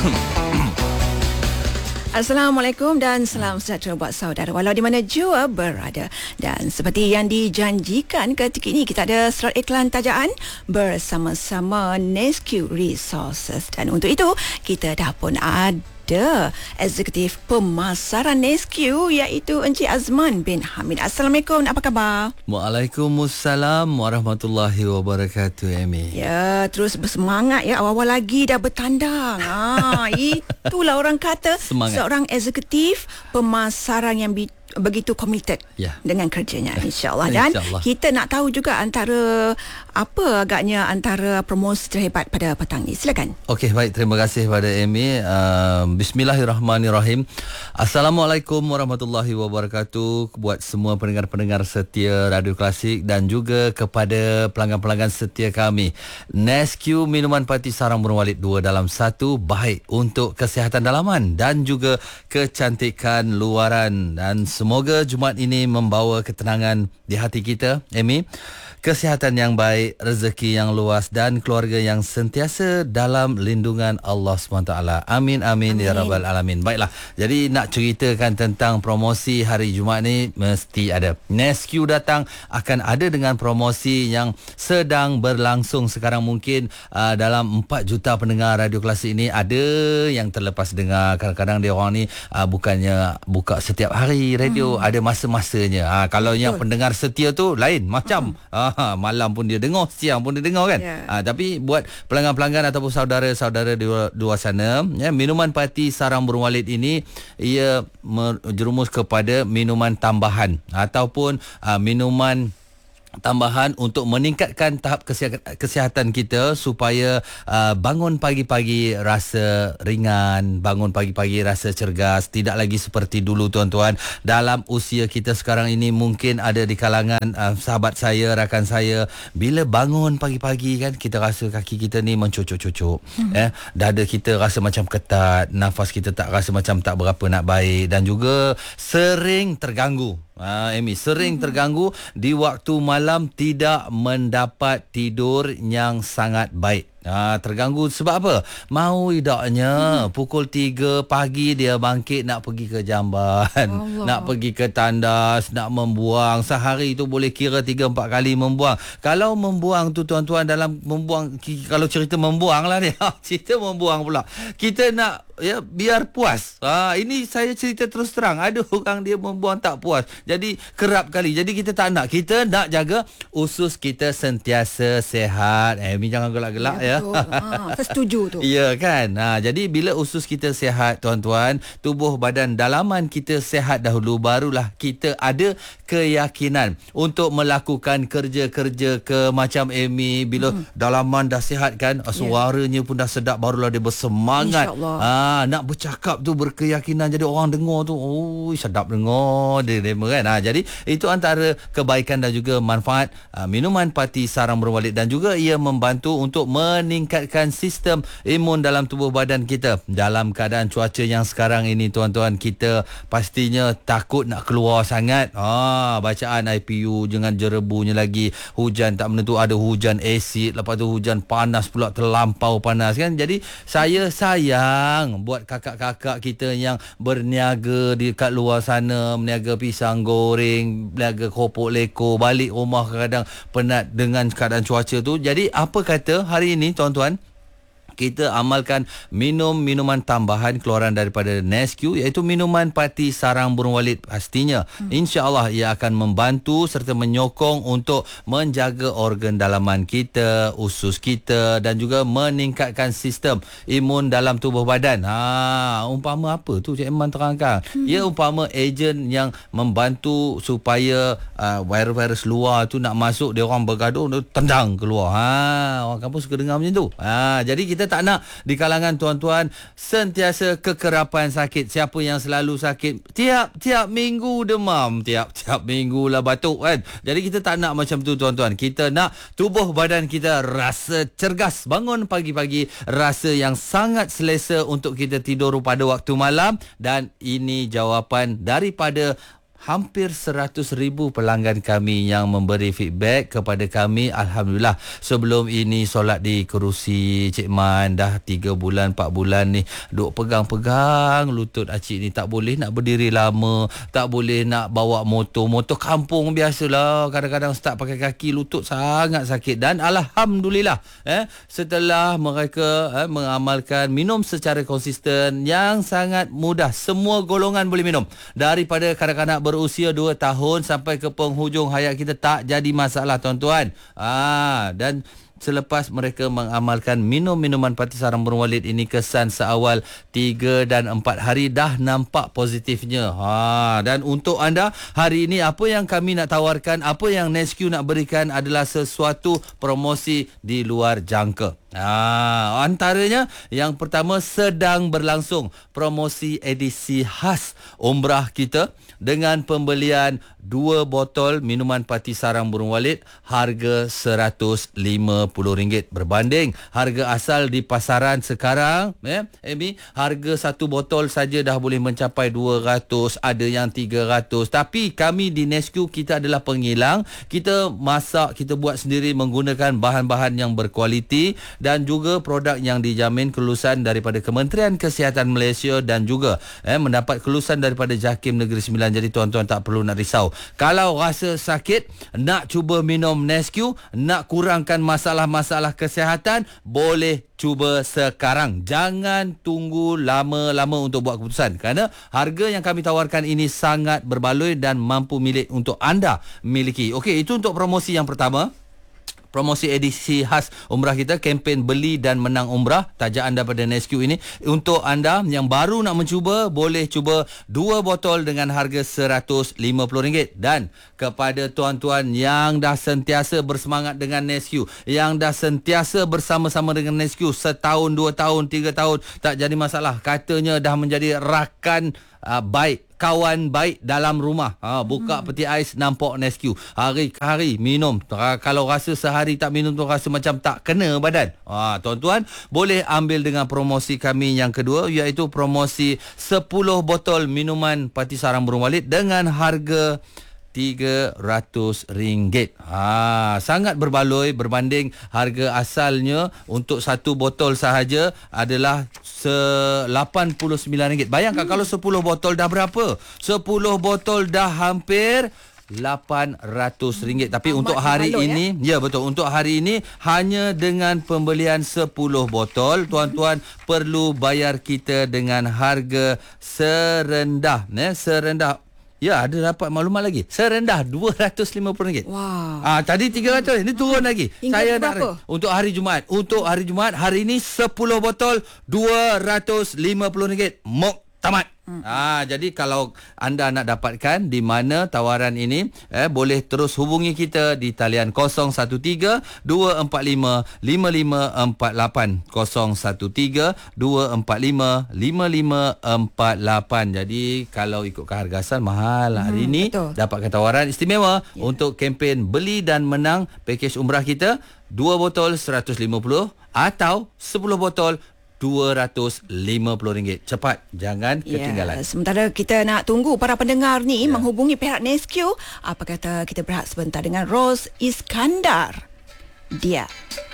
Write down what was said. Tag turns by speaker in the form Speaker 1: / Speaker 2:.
Speaker 1: Assalamualaikum dan salam sejahtera buat saudara walau di mana jua berada. Dan seperti yang dijanjikan ketika ini, kita ada slot iklan tajaan bersama-sama Nesque Resources. Dan untuk itu kita dah pun ada Eksekutif Pemasaran Nesque, iaitu Encik Azman bin Hamid. Assalamualaikum, apa khabar?
Speaker 2: Waalaikumsalam warahmatullahi wabarakatuh, Amy.
Speaker 1: Ya, terus bersemangat ya, awal-awal lagi dah bertandang. Itulah orang kata
Speaker 2: Semangat.
Speaker 1: Seorang eksekutif pemasaran yang begitu committed dengan kerjanya, insyaAllah. Dan
Speaker 2: InsyaAllah.
Speaker 1: kita nak tahu juga antara promosi terhebat pada petang ini. Silakan.
Speaker 2: Okey, baik, terima kasih pada Amy. Bismillahirrahmanirrahim. Assalamualaikum warahmatullahi wabarakatuh buat semua pendengar-pendengar setia Radio Klasik dan juga kepada pelanggan-pelanggan setia kami. Nesque minuman parti sarang burung walit 2 dalam 1, baik untuk kesihatan dalaman dan juga kecantikan luaran. Dan semoga Jumaat ini membawa ketenangan di hati kita, Amy. Kesihatan yang baik, rezeki yang luas dan keluarga yang sentiasa dalam lindungan Allah SWT. Amin, amin, ya rabbal alamin. Baiklah, jadi nak ceritakan tentang promosi hari Jumaat ni, mesti ada. Nesque datang akan ada dengan promosi yang sedang berlangsung sekarang. Mungkin dalam 4 juta pendengar Radio Klasik ini ada yang terlepas dengar. Kadang-kadang dia orang ni bukannya buka setiap hari radio, ada masa-masanya. Kalau yang pendengar setia tu lain macam. Malam pun dia dengar, siang pun dia dengar kan. Tapi buat pelanggan-pelanggan ataupun saudara-saudara di luar sana, minuman parti sarang burung walit ini ia menjerumus kepada minuman tambahan ataupun minuman tambahan untuk meningkatkan tahap kesihatan kita supaya bangun pagi-pagi rasa ringan, bangun pagi-pagi rasa cergas, tidak lagi seperti dulu tuan-tuan. Dalam usia kita sekarang ini, mungkin ada di kalangan sahabat saya, rakan saya, bila bangun pagi-pagi kan, kita rasa kaki kita ni mencucuk-cucuk, dada kita rasa macam ketat, nafas kita tak rasa macam tak berapa nak baik, dan juga sering terganggu. Amy, sering terganggu di waktu malam, tidak mendapat tidur yang sangat baik. Terganggu sebab apa? Mau idaknya pukul 3 pagi dia bangkit nak pergi ke jamban, nak pergi ke tandas, nak membuang. Sehari tu boleh kira 3-4 kali membuang. Kalau membuang tu tuan-tuan, dalam membuang, kalau cerita membuang lah ni, cerita membuang pula. Kita nak biar puas. Ini saya cerita terus terang. Ada orang dia membuang tak puas. Jadi kerap kali. Jadi kita tak nak. Kita nak jaga usus kita sentiasa sehat. Amy jangan gelak-gelak ya.
Speaker 1: Saya setuju tu.
Speaker 2: Ya kan. Jadi bila usus kita sehat tuan-tuan, tubuh badan dalaman kita sehat dahulu, barulah kita ada keyakinan untuk melakukan kerja-kerja macam Amy. Bila dalaman dah sehat kan, suaranya pun dah sedap, barulah dia bersemangat. Nak bercakap tu berkeyakinan. Jadi orang dengar tu, sedap dengar dia kan. Jadi itu antara kebaikan dan juga manfaat minuman parti sarang burung walit, dan juga ia membantu untuk meningkatkan sistem imun dalam tubuh badan kita. Dalam keadaan cuaca yang sekarang ini tuan-tuan, kita pastinya takut nak keluar sangat. Bacaan IPU jangan jerebunya lagi, hujan tak menentu, ada hujan asid, lepas tu hujan panas pula, terlampau panas kan. Jadi saya sayang buat kakak-kakak kita yang berniaga di kat luar sana, berniaga pisang goreng, berniaga keropok leko, balik rumah kadang-kadang penat dengan keadaan cuaca tu. Jadi apa kata hari ini tuan-tuan, kita amalkan minum minuman tambahan keluaran daripada Nesque, iaitu minuman parti sarang burung walit. Pastinya insya-Allah ia akan membantu serta menyokong untuk menjaga organ dalaman kita, usus kita, dan juga meningkatkan sistem imun dalam tubuh badan. Umpama apa tu Cik Eman terangkan? Ia umpama ejen yang membantu supaya virus-virus luar tu nak masuk, dia orang bergaduh, dia tendang keluar. Orang kampung suka dengar macam tu. Jadi kita tak nak di kalangan tuan-tuan sentiasa kekerapan sakit. Siapa yang selalu sakit, tiap-tiap minggu demam, tiap-tiap minggu lah batuk kan. Jadi kita tak nak macam tu tuan-tuan. Kita nak tubuh badan kita rasa cergas, bangun pagi-pagi rasa yang sangat selesa untuk kita tidur pada waktu malam. Dan ini jawapan daripada hampir 100,000 pelanggan kami yang memberi feedback kepada kami. Alhamdulillah, sebelum ini solat di kerusi Cik Man, dah 3 bulan 4 bulan ni duk pegang-pegang lutut acik ni, tak boleh nak berdiri lama, tak boleh nak bawa motor kampung biasalah, kadang-kadang start pakai kaki, lutut sangat sakit. Dan alhamdulillah setelah mereka mengamalkan minum secara konsisten yang sangat mudah, semua golongan boleh minum, daripada kanak-kanak berusia 2 tahun sampai ke penghujung hayat kita, tak jadi masalah tuan-tuan. Dan selepas mereka mengamalkan minum minuman Pati Sarang Burung Walid ini, kesan seawal 3 dan 4 hari dah nampak positifnya. Dan untuk anda hari ini, apa yang kami nak tawarkan, apa yang Nesque nak berikan adalah sesuatu promosi di luar jangka. Antaranya yang pertama, sedang berlangsung promosi edisi khas umrah kita dengan pembelian 2 botol minuman Pati Sarang Burung Walid harga RM150 berbanding harga asal di pasaran sekarang, Amy, harga 1 botol saja dah boleh mencapai 200, ada yang 300. Tapi kami di Nesque, kita adalah pengilang, kita masak, kita buat sendiri menggunakan bahan-bahan yang berkualiti dan juga produk yang dijamin kelulusan daripada Kementerian Kesihatan Malaysia dan juga mendapat kelulusan daripada JAKIM Negeri Sembilan. Jadi tuan-tuan tak perlu nak risau. Kalau rasa sakit, nak cuba minum Nesque, nak kurangkan masalah-masalah kesihatan, boleh cuba sekarang. Jangan tunggu lama-lama untuk buat keputusan, kerana harga yang kami tawarkan ini sangat berbaloi dan mampu milik untuk anda miliki. Okey, itu untuk promosi yang pertama. Promosi edisi khas umrah kita, kempen beli dan menang umrah, tajaan daripada Nesque ini. Untuk anda yang baru nak mencuba, boleh cuba 2 botol dengan harga RM150. Dan kepada tuan-tuan yang dah sentiasa bersemangat dengan Nesque, yang dah sentiasa bersama-sama dengan Nesque setahun, 2 tahun, 3 tahun, tak jadi masalah, katanya dah menjadi rakan baik, kawan baik dalam rumah. Buka peti ais, nampak Nesque, hari-hari minum. Kalau rasa sehari tak minum tu rasa macam tak kena badan, tuan-tuan boleh ambil dengan promosi kami yang kedua, iaitu promosi 10 botol minuman Pati Sarang Burung Walid dengan harga RM300. Sangat berbaloi berbanding harga asalnya. Untuk 1 botol sahaja adalah RM89. Bayangkan kalau 10 botol dah berapa? 10 botol dah hampir RM800. Tapi untuk hari ini, ya betul, untuk hari ini hanya dengan pembelian 10 botol, tuan-tuan perlu bayar kita dengan harga serendah, ya, ada dapat maklumat lagi, serendah RM250.
Speaker 1: Wow.
Speaker 2: Tadi RM300, ini turun lagi.
Speaker 1: Hingga
Speaker 2: Saya
Speaker 1: berapa?
Speaker 2: nak untuk hari Jumaat. Untuk hari Jumaat hari ini 10 botol RM250. Tamat. Jadi kalau anda nak dapatkan di mana tawaran ini, boleh terus hubungi kita di talian 013-245-5548, 013-245-5548. Jadi kalau ikutkan harga asal mahal, hari ini
Speaker 1: betul.
Speaker 2: dapatkan tawaran istimewa untuk kempen beli dan menang pakej umrah kita, 2 botol RM150 atau 10 botol RM250. Cepat, jangan ketinggalan.
Speaker 1: Sementara kita nak tunggu para pendengar ni menghubungi pihak Nesque, apa kata kita berehat sebentar dengan Ros Iskandar. Dia